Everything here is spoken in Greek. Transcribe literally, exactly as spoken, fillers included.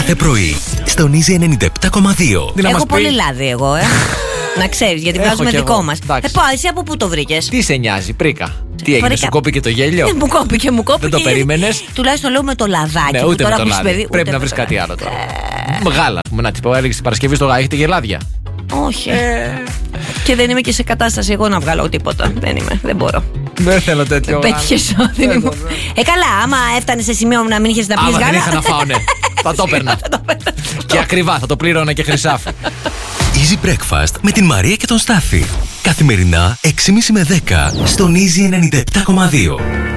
κάθε πρωί, στον Easy ενενήντα επτά κόμμα δύο. Έχω πολύ λάδι εγώ, ε. Να ξέρεις, γιατί βγάζουμε δικό μας. Ε, πω, εσύ από πού το βρήκες? Τι σε νοιάζει, πρίκα. Τι έγινε, Βρήκα. σου κόπηκε το γέλιο? Μου κόπηκε, μου κόπηκε. Δεν το περίμενες? Τουλάχιστον λέω με το λαδάκι. Ναι, που ούτε τώρα με το που είσαι λάδι. παιδί, Πρέπει ούτε να με βρεις το κάτι λάδι. άλλο τώρα. Γάλα, πούμε, να την πω, έλεγε την Παρασκευή στο γάλα, έχετε γελάδια. Όχι. Και δεν είμαι και σε κατάσταση εγώ να βγάλω τίποτα. Δεν είμαι, δεν μπορώ. Δεν θέλω τέτοιο. Πέτυχες, δεν είμαι. Ε, καλά, άμα έφτανε σε σημείο να μην είχες να πεις Άμα δεν γάλα. είχα να φάω, ναι. Θα το έπαιρνα. Και ακριβά, θα το πλήρωνα και χρυσάφι. Easy Breakfast με την Μαρία και τον Στάφη. Καθημερινά έξι και μισή με δέκα στον Easy ενενήντα επτά κόμμα δύο.